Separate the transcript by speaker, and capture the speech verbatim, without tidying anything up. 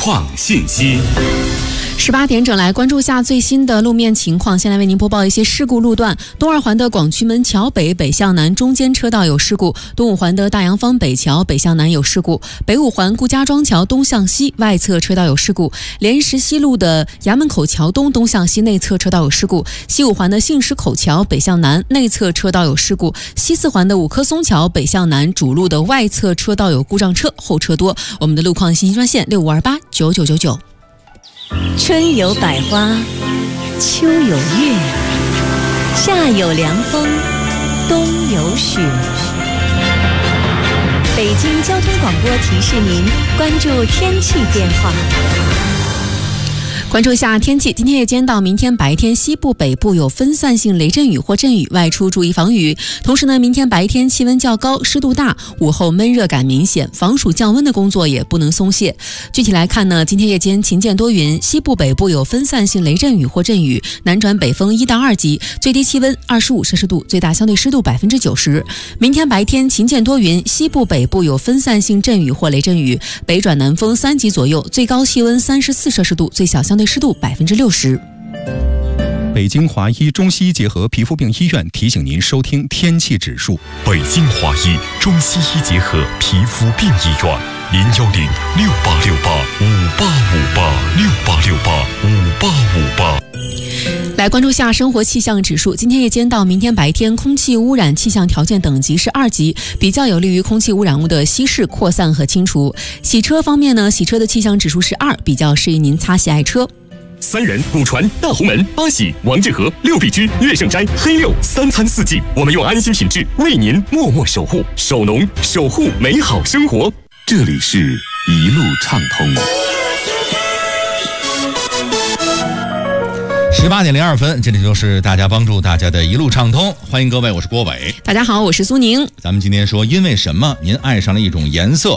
Speaker 1: 况信息。
Speaker 2: 十八点整来关注下最新的路面情况，先来为您播报一些事故路段。东二环的广渠门桥北北向南中间车道有事故，东五环的大洋坊北桥北向南有事故，北五环顾家庄桥东向西外侧车道有事故，莲石西路的衙门口桥东东向西内侧车道有事故，西五环的杏石口桥北向南内侧车道有事故，西四环的五棵松桥北向南主路的外侧车道有故障车，后车多。我们的路况信息专线六五二八九九九九。
Speaker 3: 春有百花，秋有月，夏有凉风，冬有雪。北京交通广播提示您关注天气变化。
Speaker 2: 关注一下天气，今天夜间到明天白天，西部北部有分散性雷阵雨或阵雨，外出注意防雨。同时呢，明天白天气温较高，湿度大，午后闷热感明显，防暑降温的工作也不能松懈。具体来看呢，今天夜间晴间多云，西部北部有分散性雷阵雨或阵雨，南转北风一到二级，最低气温二十五摄氏度，最大相对湿度百分之九十。明天白天晴间多云，西部北部有分散性阵雨或雷阵雨，北转南风三级左右，最高气温三十四摄氏度，最小相对湿度百分之六十。
Speaker 4: 北京华医中西医结合皮肤病医院提醒您收听天气指数。
Speaker 1: 北京华医中西医结合皮肤病医院，零幺零六八六八五八五八六八六八五八五八。
Speaker 2: 来关注下生活气象指数，今天夜间到明天白天，空气污染气象条件等级是二级，比较有利于空气污染物的稀释、扩散和清除。洗车方面呢，洗车的气象指数是二，比较适宜您擦洗爱车。
Speaker 1: 三元、古传、大红门、八喜、王致和、六必居、乐盛斋、黑六，三餐四季，我们用安心品质为您默默守护，守农，守护美好生活。这里是一路畅通。
Speaker 5: 十八点零二分，这里就是大家帮助大家的一路畅通，欢迎各位，我是郭伟。
Speaker 2: 大家好，我是苏宁。
Speaker 5: 咱们今天说，因为什么您爱上了一种颜色？